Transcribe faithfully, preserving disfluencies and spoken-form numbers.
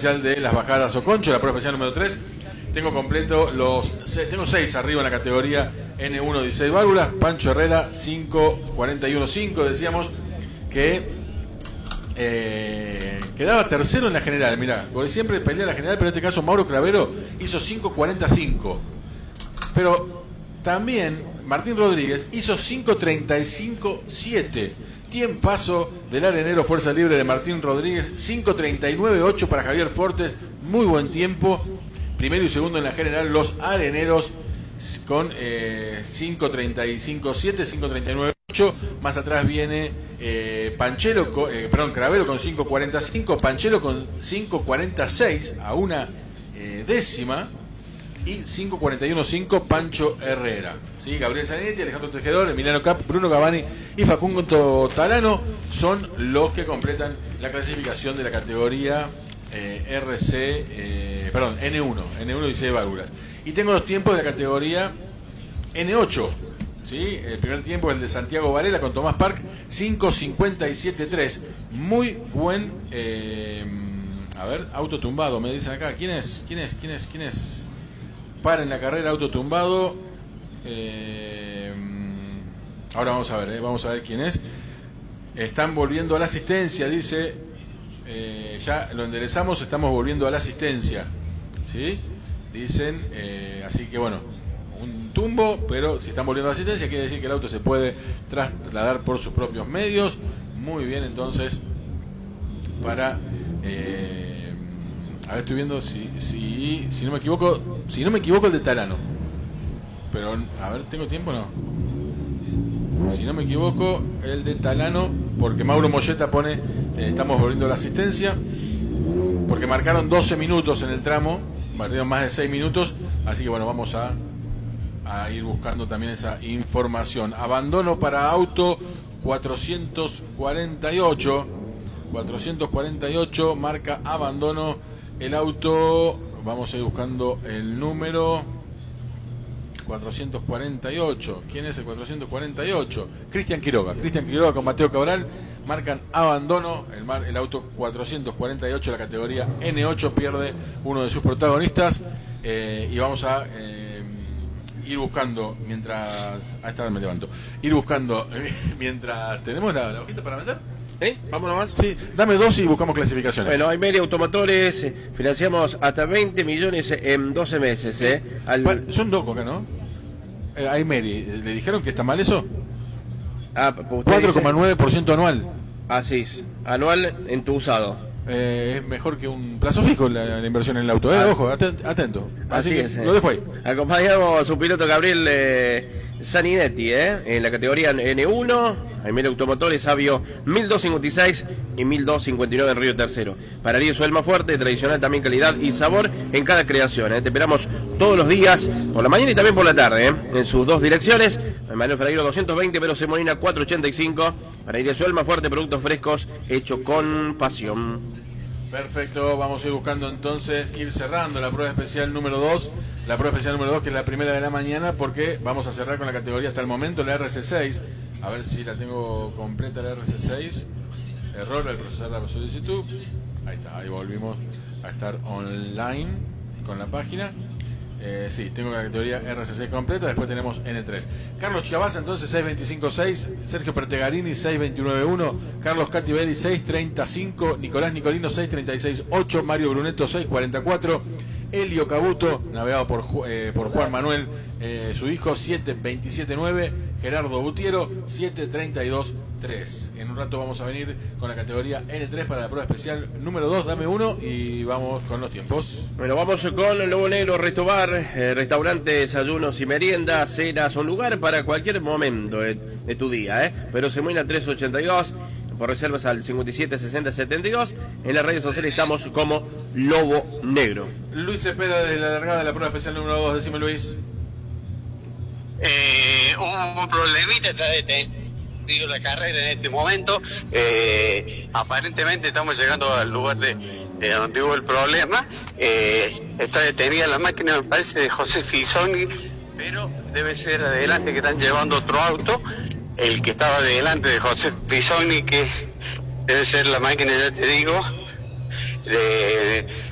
especial de las bajadas Oconcho, la prueba especial número tres. Tengo completo los... Tengo seis arriba en la categoría N uno dieciséis válvulas. Pancho Herrera, cinco cuarenta y uno cinco. Decíamos que eh, quedaba tercero en la general, mirá, porque siempre pelea la general, pero en este caso Mauro Cravero hizo cinco cuarenta y cinco. Pero también Martín Rodríguez hizo cinco treinta y cinco siete. Tiempazo del arenero Fuerza Libre de Martín Rodríguez, cinco treinta y nueve ocho para Javier Fortes, muy buen tiempo. Primero y segundo en la general los areneros con eh, cinco treinta y cinco siete, cinco treinta y nueve ocho. Más atrás viene eh, Panchelo, eh, perdón, Cravero con cinco cuarenta y cinco, Panchelo con cinco cuarenta y seis a una eh, décima. Y cinco cuarenta y uno cinco Pancho Herrera. ¿Sí? Gabriel Zanetti, Alejandro Tejedor, Emiliano Cap, Bruno Cavani y Facundo Talano son los que completan la clasificación de la categoría eh, R C, eh, perdón, N uno, N uno dieciséis válvulas. Y tengo los tiempos de la categoría N ocho. ¿Sí? El primer tiempo es el de Santiago Varela con Tomás Park, cinco cincuenta y siete tres. Muy buen, eh, a ver, auto tumbado, me dicen acá. ¿Quién es? ¿Quién es? ¿Quién es? ¿Quién es? Para en la carrera, auto tumbado. Eh, ahora vamos a ver, eh, vamos a ver quién es. Están volviendo a la asistencia, dice. Eh, ya lo enderezamos, estamos volviendo a la asistencia. ¿Sí? Dicen, eh, así que bueno, un tumbo, pero si están volviendo a la asistencia, quiere decir que el auto se puede trasladar por sus propios medios. Muy bien, entonces, para... Eh, a ver, estoy viendo si, si, si no me equivoco, si no me equivoco el de Talano. Pero, a ver, ¿tengo tiempo o no? Si no me equivoco, el de Talano, porque Mauro Molleta pone, eh, estamos volviendo a la asistencia, porque marcaron doce minutos en el tramo, marcaron más de seis minutos, así que bueno, vamos a, a ir buscando también esa información. Abandono para auto cuatrocientos cuarenta y ocho, cuatrocientos cuarenta y ocho, marca abandono. El auto, vamos a ir buscando el número cuatrocientos cuarenta y ocho. ¿Quién es el cuatrocientos cuarenta y ocho? Cristian Quiroga. Cristian Quiroga con Mateo Cabral marcan abandono. El, mar, el auto cuatrocientos cuarenta y ocho, la categoría N ocho, pierde uno de sus protagonistas. Eh, y vamos a eh, ir buscando mientras... A esta vez me levanto. Ir buscando mientras... ¿Tenemos la, la hojita para vender? ¿Eh? ¿Vamos nomás? Sí, dame dos y buscamos clasificaciones. Bueno, hay media automotores, eh, financiamos hasta veinte millones en doce meses. Eh, al... Bueno, son dos acá, ¿no? Eh, hay Mary, ¿le dijeron que está mal eso? Ah, cuatro coma nueve por ciento anual. Así es, anual en tu usado. Eh, es mejor que un plazo fijo la, la inversión en el auto, ¿eh? Ah, ojo, atento. atento. Así, Así que es, eh. lo dejo ahí. Acompañamos a su piloto Gabriel eh, Zaninetti, ¿eh? En la categoría N uno. Aimel Automotores, Sabio mil doscientos cincuenta y seis y mil doscientos cincuenta y nueve en Río Tercero. Para Río su alma fuerte, tradicional también calidad y sabor en cada creación. ¿eh? Te esperamos todos los días, por la mañana y también por la tarde, ¿eh? en sus dos direcciones. Manuel Ferreiro doscientos veinte, pero Semolina cuatrocientos ochenta y cinco. Para Río su alma fuerte, productos frescos, hecho con pasión. Perfecto, vamos a ir buscando entonces, ir cerrando la prueba especial número dos. La prueba especial número dos, que es la primera de la mañana, porque vamos a cerrar con la categoría hasta el momento, la R C seis. A ver si la tengo completa, la R C seis. Error al procesar la solicitud. Ahí está, ahí volvimos a estar online con la página. Eh, sí, tengo la categoría R C seis completa. Después tenemos N tres. Carlos Chiavaza, entonces seis veinticinco seis. Sergio Pertegarini seis veintinueve uno. Carlos Cativelli seis treinta y cinco. Nicolás Nicolino seis treinta y seis ocho. Mario Brunetto seis cuarenta y cuatro. Elio Cabuto, navegado por, eh, por Juan Manuel, eh, su hijo, siete veintisiete nueve. Gerardo Gutiero, siete treinta y dos tres. En un rato vamos a venir con la categoría N tres para la prueba especial número dos. Dame uno y vamos con los tiempos. Bueno, vamos con Lobo Negro Restobar, eh, restaurante, desayunos y meriendas, cenas, un lugar para cualquier momento de, de tu día, ¿eh? Pero Semolina trescientos ochenta y dos. Por reservas al cincuenta y siete sesenta setenta y dos. En las redes sociales estamos como Lobo Negro. Luis Cepeda desde la largada de la prueba especial número dos. Decime, Luis. Eh, un problemita está detenido la carrera en este momento. Eh, aparentemente estamos llegando al lugar de, de donde hubo el problema. Eh, está detenida la máquina, me parece, de José Fisoni, pero debe ser adelante que están llevando otro auto. El que estaba delante de José Fisoni, que debe ser la máquina, ya te digo, de